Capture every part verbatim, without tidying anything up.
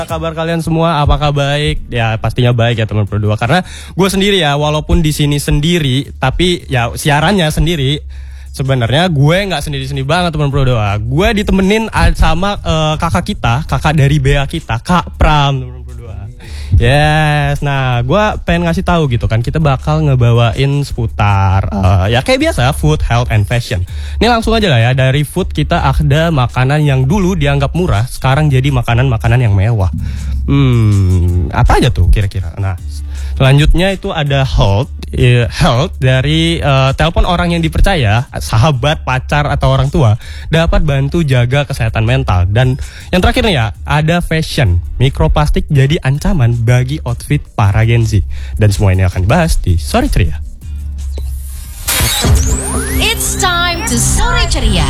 Kabar kalian semua, apakah baik? Ya pastinya baik ya teman Pro dua. Karena gue sendiri ya, walaupun di sini sendiri, tapi ya siarannya sendiri. Sebenarnya gue nggak sendiri-sendiri banget teman Pro dua. Gue ditemenin sama uh, kakak kita, kakak dari Bea kita, Kak Pram teman Pro dua. Yes, nah gue pengen ngasih tahu gitu kan, kita bakal ngebawain seputar uh, ya kayak biasa food, health, and fashion. Ini langsung aja lah ya, dari food kita ada makanan yang dulu dianggap murah, sekarang jadi makanan-makanan yang mewah. Hmm, apa aja tuh kira-kira? Nah, selanjutnya itu ada health, uh, health dari uh, telepon orang yang dipercaya, sahabat, pacar atau orang tua, dapat bantu jaga kesehatan mental. Dan yang terakhir nih ya, ada fashion, mikroplastik jadi ancaman bagi outfit para Gen Z. Dan semua ini akan dibahas di Sore Ceria. It's time to Sore Ceria.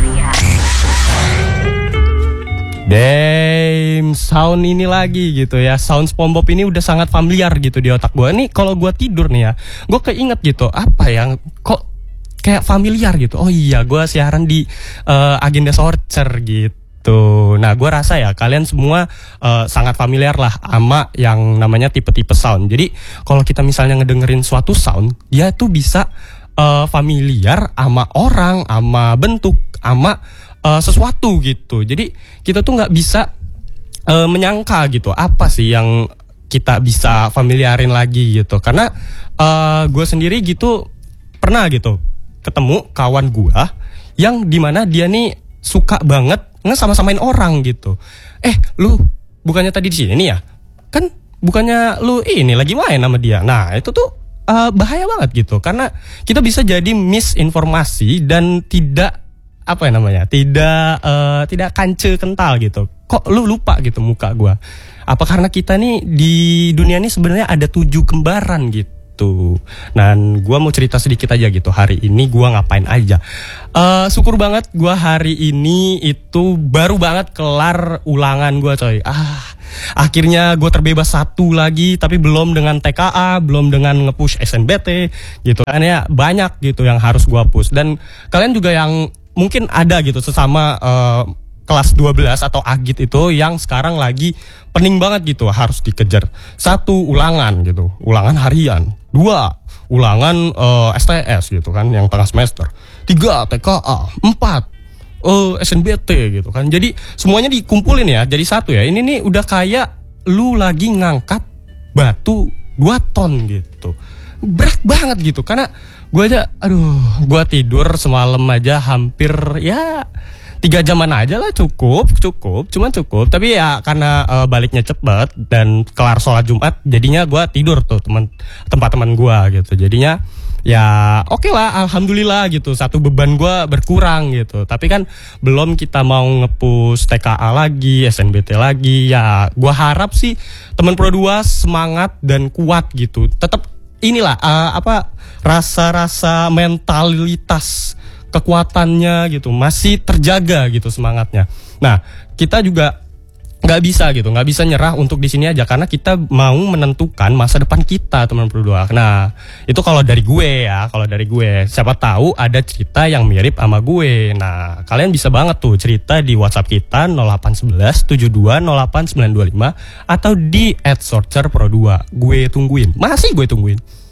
Damn, sound ini lagi gitu ya. Sound SpongeBob ini udah sangat familiar gitu di otak gue. Nih kalau gue tidur nih ya, gue keinget gitu, apa yang kok kayak familiar gitu. Oh iya, gue siaran di uh, Agenda Sorcer gitu. Nah gue rasa ya kalian semua uh, sangat familiar lah sama yang namanya tipe-tipe sound. Jadi kalau kita misalnya ngedengerin suatu sound, dia tuh bisa uh, familiar sama orang, sama bentuk, sama uh, sesuatu gitu. Jadi kita tuh nggak bisa uh, menyangka gitu apa sih yang kita bisa familiarin lagi gitu. Karena uh, gue sendiri gitu pernah gitu ketemu kawan gue yang dimana dia nih suka banget nge-sama-samain orang gitu. Eh, lu bukannya tadi di sini ya? Kan bukannya lu ini lagi main sama dia. Nah, itu tuh uh, bahaya banget gitu. Karena kita bisa jadi misinformasi dan tidak apa ya namanya? Tidak uh, tidak kance kental gitu. Kok lu lupa gitu muka gua? Apa karena kita nih di dunia ini sebenarnya ada tujuh kembaran gitu. Dan gue mau cerita sedikit aja gitu. Hari ini gue ngapain aja. uh, Syukur banget gue hari ini itu baru banget kelar ulangan gue coy. Ah, akhirnya gue terbebas satu lagi. Tapi belum dengan T K A, belum dengan nge-push S N B T gitu. Kan ya banyak gitu yang harus gue push. Dan kalian juga yang mungkin ada gitu sesama uh, kelas dua belas atau Agit itu yang sekarang lagi pening banget gitu, harus dikejar. Satu, ulangan gitu, ulangan harian. Dua, ulangan uh, S T S gitu kan, yang tengah semester. Tiga, T K A. Empat, uh, S N B T gitu kan. Jadi semuanya dikumpulin ya, jadi satu ya. Ini nih udah kayak lu lagi ngangkat batu dua ton gitu. Berat banget gitu, karena gue aja, aduh, gue tidur semalam aja hampir ya tiga jaman aja lah, cukup, cukup, cuman cukup. Tapi ya karena uh, baliknya cepet dan kelar sholat Jumat, jadinya gue tidur tuh teman tempat teman gue gitu. Jadinya ya oke okay lah, alhamdulillah gitu. Satu beban gue berkurang gitu. Tapi kan belum kita mau nge-push T K A lagi, S N B T lagi. Ya gue harap sih teman Pro dua semangat dan kuat gitu. Tetap inilah uh, apa rasa-rasa mentalitas kekuatannya gitu masih terjaga gitu semangatnya. Nah kita juga nggak bisa gitu, nggak bisa nyerah untuk di sini aja karena kita mau menentukan masa depan kita teman Pro dua. Nah itu kalau dari gue ya, kalau dari gue siapa tahu ada cerita yang mirip sama gue. Nah kalian bisa banget tuh cerita di WhatsApp kita nol delapan satu satu tujuh dua nol delapan sembilan dua lima atau di et sorcer pro dua. Gue tungguin, masih gue tungguin.